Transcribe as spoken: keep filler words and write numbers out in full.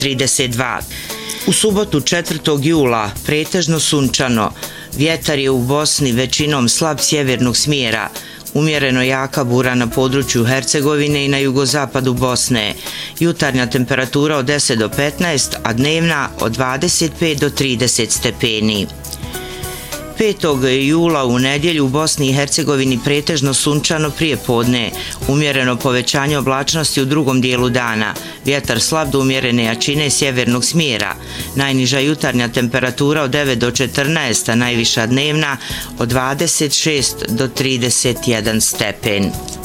trideset dva. U subotu četvrtog jula pretežno sunčano, vjetar je u Bosni većinom slab sjevernog smjera, umjereno jaka bura na području Hercegovine i na jugozapadu Bosne, jutarnja temperatura od deset do petnaest, a dnevna od dvadeset pet do trideset stepeni. petog jula u nedjelju u Bosni i Hercegovini pretežno sunčano prije podne, umjereno povećanje oblačnosti u drugom dijelu dana, vjetar slab do umjerene jačine sjevernog smjera, najniža jutarnja temperatura od devet do četrnaest, a najviša dnevna od dvadeset šest do trideset jedan stepen.